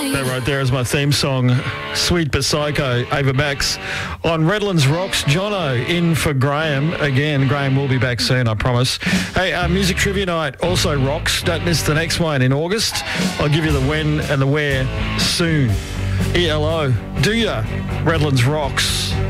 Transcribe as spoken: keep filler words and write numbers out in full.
That right there is my theme song, Sweet But Psycho, Ava Max. On Redlands Rocks, Jono in for Graham. Again, Graham will be back soon, I promise. Hey, uh, Music Trivia Night also rocks. Don't miss the next one in August. I'll give you the when and the where soon. E L O, do ya? Redlands Rocks.